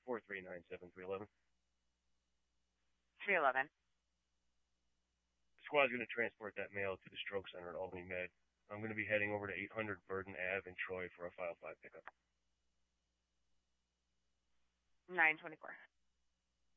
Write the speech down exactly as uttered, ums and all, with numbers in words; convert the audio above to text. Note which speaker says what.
Speaker 1: four three nine seven three eleven.
Speaker 2: three eleven.
Speaker 1: The squad's going to transport that mail to the stroke center at Albany Med. I'm going to be heading over to eight hundred Burden Ave in Troy for a file five pickup.
Speaker 2: nine twenty-four.